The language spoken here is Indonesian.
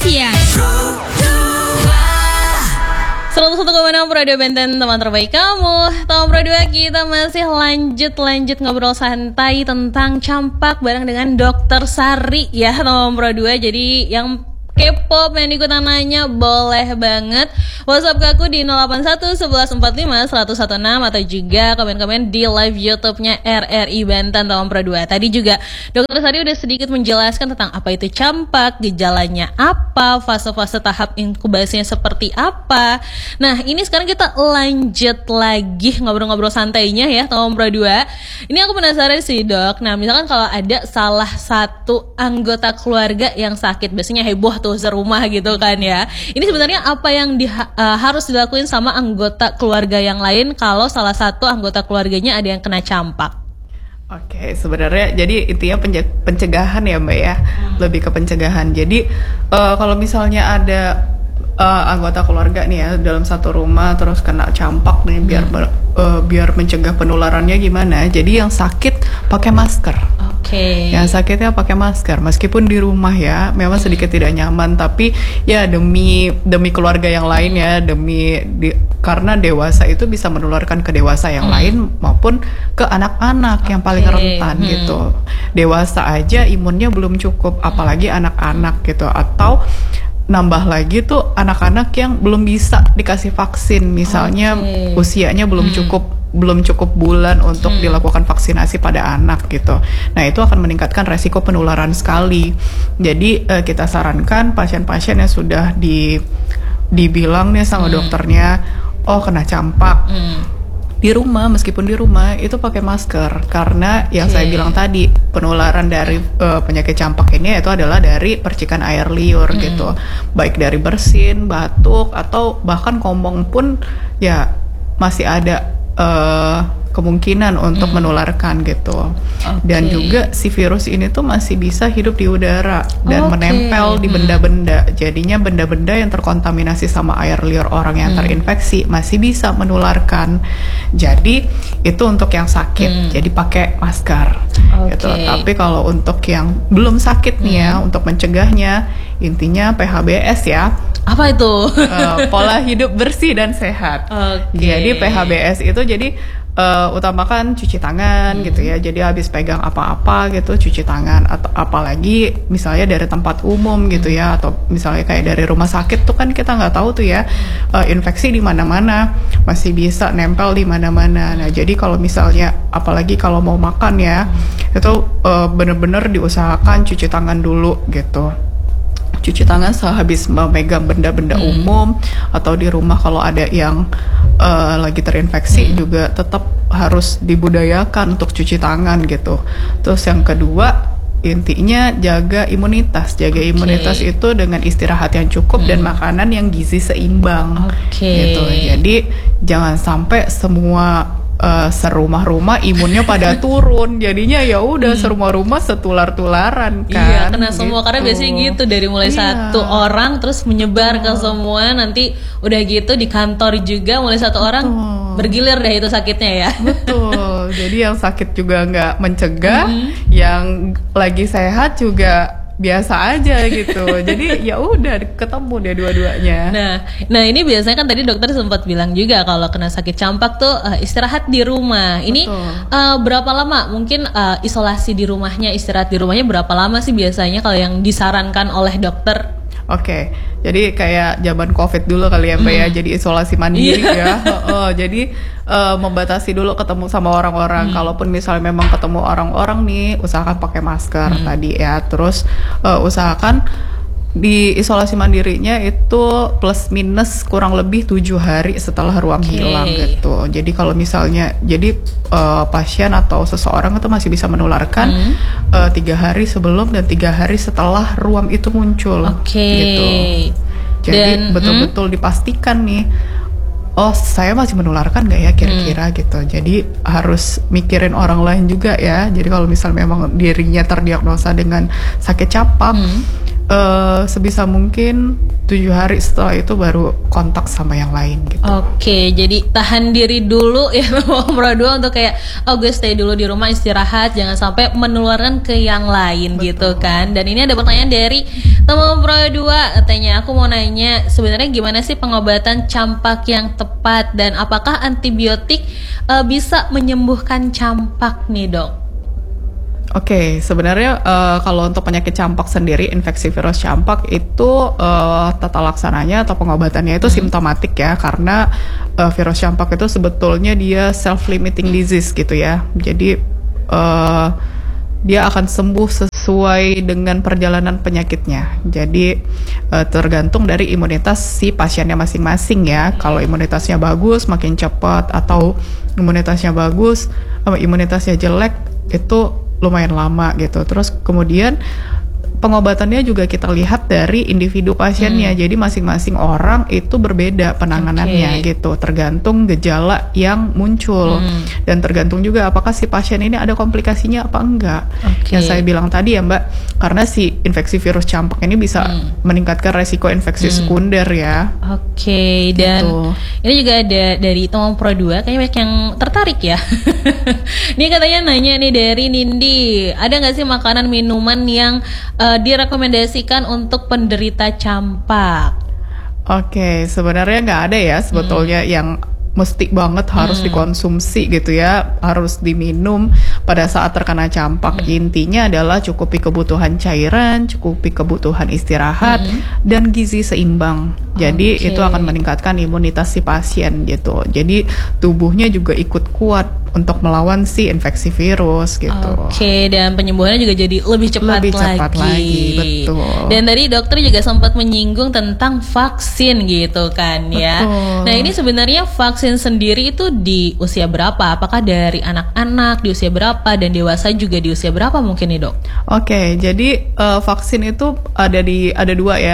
Spesial 101,6 Radio Benten, teman terbaik kamu. Tahun Pro 2 kita masih lanjut ngobrol santai tentang campak bareng dengan Dokter Sari ya, teman Pro 2. Jadi yang kepo pengen ikutan nanya boleh banget WhatsApp ke aku di 081 1145 116 atau juga komen-komen di live YouTube-nya RRI Banten Tawang Pro 2. Tadi juga Dokter Sari udah sedikit menjelaskan tentang apa itu campak, gejalanya apa, fase-fase tahap inkubasinya seperti apa. Nah, ini sekarang kita lanjut lagi ngobrol-ngobrol santainya ya Tawang Pro 2. Ini aku penasaran sih, Dok. Nah, misalkan kalau ada salah satu anggota keluarga yang sakit, biasanya heboh tuh serumah gitu kan ya. Ini sebenarnya apa yang harus dilakuin sama anggota keluarga yang lain kalau salah satu anggota keluarganya ada yang kena campak? Oke, sebenarnya jadi intinya pencegahan ya Mbak ya, lebih ke pencegahan. Jadi kalau misalnya ada anggota keluarga nih ya dalam satu rumah terus kena campak nih, biar mencegah penularannya gimana? Jadi yang sakit pakai masker. Yang sakitnya pakai masker meskipun di rumah ya, memang sedikit tidak nyaman, tapi ya demi keluarga yang lain ya, karena dewasa itu bisa menularkan ke dewasa yang lain maupun ke anak-anak yang paling rentan gitu. Dewasa aja imunnya belum cukup, apalagi anak-anak gitu. Atau nambah lagi tuh anak-anak yang belum bisa dikasih vaksin, misalnya usianya belum cukup bulan untuk dilakukan vaksinasi pada anak gitu. Nah, itu akan meningkatkan resiko penularan sekali. Jadi kita sarankan pasien-pasien yang sudah dibilang nih sama dokternya, oh kena campak, di rumah, meskipun di rumah itu pakai masker, karena yang saya bilang tadi, penularan dari penyakit campak ini itu adalah dari percikan air liur gitu, baik dari bersin, batuk, atau bahkan komong pun ya masih ada kemungkinan untuk menularkan gitu. Dan juga si virus ini tuh masih bisa hidup di udara dan menempel di benda-benda. Jadinya benda-benda yang terkontaminasi sama air liur orang yang terinfeksi masih bisa menularkan. Jadi itu untuk yang sakit, jadi pakai masker gitu. Tapi kalau untuk yang belum sakit nih ya, untuk mencegahnya intinya PHBS ya. Apa itu? Pola hidup bersih dan sehat. Jadi PHBS itu jadi utamakan cuci tangan gitu ya. Jadi habis pegang apa-apa gitu cuci tangan, atau apalagi misalnya dari tempat umum gitu ya, atau misalnya kayak dari rumah sakit tuh kan kita nggak tahu tuh ya, infeksi di mana-mana, masih bisa nempel di mana-mana. Nah, jadi kalau misalnya apalagi kalau mau makan ya, itu bener-bener diusahakan cuci tangan dulu gitu. Cuci tangan sehabis memegang benda-benda umum, atau di rumah kalau ada yang lagi terinfeksi juga tetap harus dibudayakan untuk cuci tangan gitu. Terus yang kedua, intinya jaga imunitas. Jaga imunitas itu dengan istirahat yang cukup dan makanan yang gizi seimbang gitu. Jadi jangan sampai semua serumah-rumah imunnya pada turun, jadinya ya udah serumah-rumah setular-tularan kan. Iya, kena semua karena biasanya gitu, dari mulai satu orang terus menyebar ke semua, nanti udah gitu di kantor juga mulai satu orang bergilir deh itu sakitnya ya. Betul. Jadi yang sakit juga nggak mencegah, yang lagi sehat juga biasa aja gitu. Jadi ya udah ketemu deh dua-duanya. Nah ini biasanya kan tadi dokter sempat bilang juga kalau kena sakit campak tuh istirahat di rumah. Ini berapa lama mungkin isolasi di rumahnya, istirahat di rumahnya berapa lama sih biasanya kalau yang disarankan oleh dokter? Jadi kayak zaman COVID dulu kali ya Mbak ya, jadi isolasi mandiri ya. Jadi membatasi dulu ketemu sama orang-orang. Kalaupun misalnya memang ketemu orang-orang nih, usahakan pakai masker tadi ya. Terus usahakan di isolasi mandirinya itu plus minus kurang lebih 7 hari setelah ruam hilang gitu. Jadi kalau misalnya pasien atau seseorang itu masih bisa menularkan 3 hari sebelum dan 3 hari setelah ruam itu muncul gitu. Jadi betul-betul dipastikan nih, oh saya masih menularkan nggak ya kira-kira gitu. Jadi harus mikirin orang lain juga ya. Jadi kalau misalnya memang dirinya terdiagnosa dengan sakit campak, sebisa mungkin 7 hari setelah itu baru kontak sama yang lain gitu. Oke, jadi tahan diri dulu ya nomor 2 untuk kayak gue stay dulu di rumah istirahat, jangan sampai menularkan ke yang lain. Betul. Gitu kan. Dan ini ada pertanyaan dari nomor 2, katanya aku mau nanya sebenarnya gimana sih pengobatan campak yang tepat dan apakah antibiotik bisa menyembuhkan campak nih dok? Oke, sebenarnya kalau untuk penyakit campak sendiri, infeksi virus campak itu tata laksananya atau pengobatannya itu simptomatik ya, karena virus campak itu sebetulnya dia self-limiting disease gitu ya. Jadi dia akan sembuh sesuai dengan perjalanan penyakitnya. Jadi tergantung dari imunitas si pasiennya masing-masing ya. Kalau imunitasnya bagus makin cepat, atau imunitasnya bagus, imunitasnya jelek itu lumayan lama gitu. Terus kemudian pengobatannya juga kita lihat dari individu pasiennya. Jadi masing-masing orang itu berbeda penanganannya gitu, tergantung gejala yang muncul dan tergantung juga apakah si pasien ini ada komplikasinya apa enggak. Yang saya bilang tadi ya Mbak, karena si infeksi virus campak ini bisa meningkatkan resiko infeksi sekunder ya. Oke, dan ini juga ada dari Tomang Pro 2, kayaknya banyak yang tertarik ya. Ini katanya nanya nih dari Nindi, ada nggak sih makanan minuman yang direkomendasikan untuk penderita campak? Oke, sebenarnya nggak ada ya sebetulnya yang mesti banget harus dikonsumsi gitu ya, harus diminum pada saat terkena campak. Intinya adalah cukupi kebutuhan cairan, cukupi kebutuhan istirahat, dan gizi seimbang. Jadi itu akan meningkatkan imunitas si pasien gitu. Jadi tubuhnya juga ikut kuat untuk melawan si infeksi virus gitu. Oke, dan penyembuhannya juga jadi lebih cepat lagi. Betul. Dan tadi dokter juga sempat menyinggung tentang vaksin gitu kan ya. Betul. Nah ini sebenarnya vaksin sendiri itu di usia berapa? Apakah dari anak-anak di usia berapa dan dewasa juga di usia berapa mungkin nih dok? Oke, jadi vaksin itu ada 2 ya.